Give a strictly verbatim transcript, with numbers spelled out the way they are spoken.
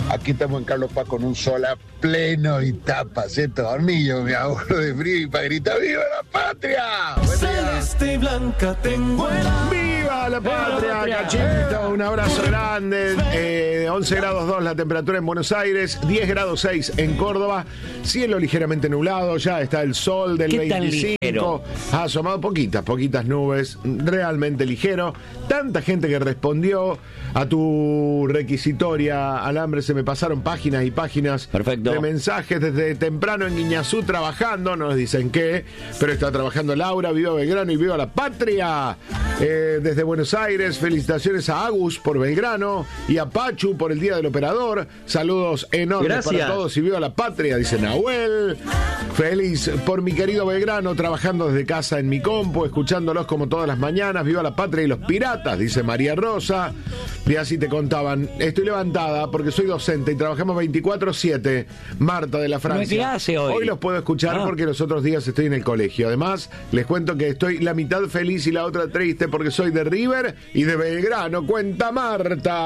Aquí estamos en Carlos Paz con un sol a pleno y tapas, ¿eh? Tornillo, mi abuelo de frío y para gritar ¡viva la patria! Celeste y blanca tengo el amor. ¡Viva la patria, Cachito! Un abrazo grande. Eh, once grados dos la temperatura en Buenos Aires, diez grados seis en Córdoba. Cielo ligeramente nublado, ya está el sol del ¿Qué tan veinticinco. ligero? Ha asomado poquitas, poquitas nubes, realmente ligero. Tanta gente que respondió a tu requisitoria, Alambre, se me pasaron páginas y páginas Perfecto. de mensajes desde temprano en Guiñazú trabajando, no nos dicen qué, pero está trabajando Laura, viva Belgrano y viva la patria. Eh, desde Buenos Aires, felicitaciones a Agus por Belgrano y a Pachu por el Día del Operador. Saludos enormes Gracias. para todos y viva la patria, dice Nahuel. Feliz por mi querido Belgrano, trabajando desde casa en mi compu, escuchándolos como todas las mañanas. Viva la patria y los piratas, dice María Rosa. Y así te contaban, estoy levantada porque soy docente y trabajamos veinticuatro siete. Marta de la Francia. ¿No hay clase hoy? Hoy los puedo escuchar Ah. porque los otros días estoy en el colegio. Además, les cuento que estoy la mitad feliz y la otra triste porque soy de River y de Belgrano. Cuenta Marta.